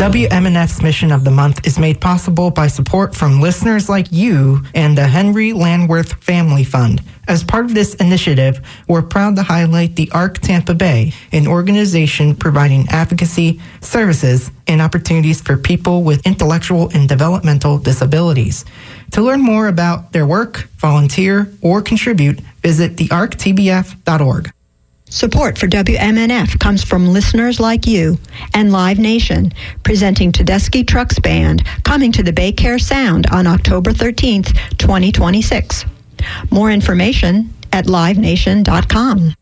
WMNF's Mission of the Month is made possible by support from listeners like you and the Henry Landworth Family Fund. As part of this initiative, we're proud to highlight the ARC Tampa Bay, an organization providing advocacy, services, and opportunities for people with intellectual and developmental disabilities. To learn more about their work, volunteer, or contribute, visit thearctbf.org. Support for WMNF comes from listeners like you and Live Nation, presenting Tedeschi Trucks Band, coming to the Baycare Sound on October 13th, 2026. More information at livenation.com.